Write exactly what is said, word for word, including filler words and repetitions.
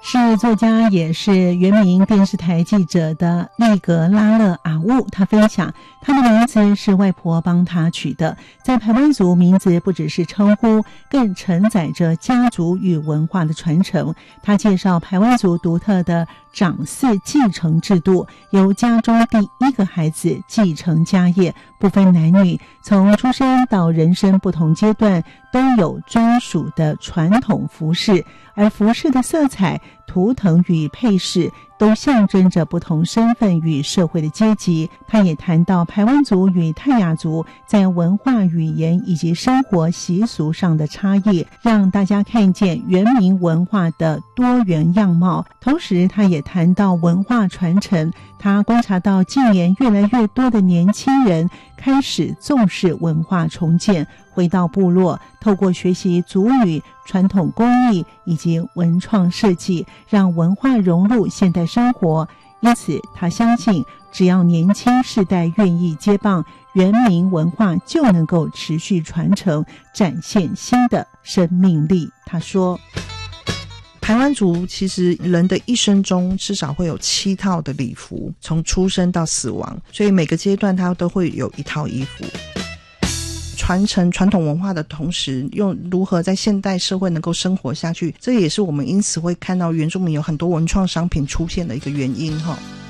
是作家也是原名电视台记者的利格拉勒阿乌，他分享他的名字是外婆帮他取的。在排湾族，名字不只是称呼，更承载着家族与文化的传承。他介绍排湾族独特的长嗣继承制度，由家中第一个孩子继承家业，不分男女，从出生到人生不同阶段都有专属的传统服饰，而服饰的色彩、图腾与配饰都象征着不同身份与社会的阶级。他也谈到排湾族与泰雅族在文化、语言以及生活习俗上的差异，让大家看见原民文化的多元样貌。同时他也谈到文化传承，他观察到近年越来越多的年轻人开始重视文化重建，回到部落，透过学习族语、传统工艺以及文创设计，让文化融入现代生活。因此他相信，只要年轻世代愿意接棒，原民文化就能够持续传承，展现新的生命力。他说， 排湾族其实人的一生中至少会有七套的礼服，从出生到死亡，所以每个阶段他都会有一套衣服。传承传统文化的同时，又如何在现代社会能够生活下去，这也是我们因此会看到原住民有很多文创商品出现的一个原因哈。